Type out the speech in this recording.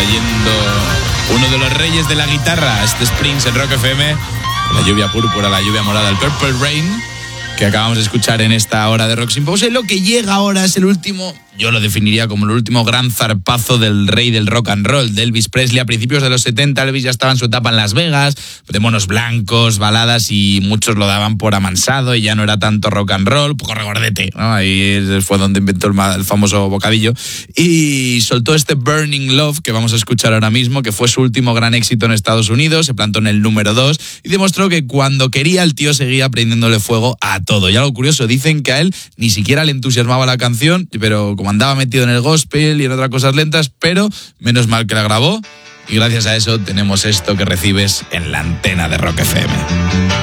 trayendo uno de los reyes de la guitarra, este Springs en Rock FM, la lluvia púrpura, la lluvia morada, el Purple Rain, que acabamos de escuchar en esta hora de Rock Sin Pausa. Y lo que llega ahora es el último, yo lo definiría como el último gran zarpazo del rey del rock and roll, de Elvis Presley. A principios de los 70, Elvis ya estaba en su etapa en Las Vegas, de monos blancos, baladas, y muchos lo daban por amansado y ya no era tanto rock and roll, poco regordete, ¿no? Ahí fue donde inventó el famoso bocadillo. Y soltó este Burning Love, que vamos a escuchar ahora mismo, que fue su último gran éxito en Estados Unidos, se plantó en el número 2 y demostró que cuando quería el tío seguía prendiéndole fuego a todo. Y algo curioso, dicen que a él ni siquiera le entusiasmaba la canción, pero como andaba metido en el gospel y en otras cosas lentas, pero menos mal que la grabó, y gracias a eso tenemos esto que recibes en la antena de Rock FM.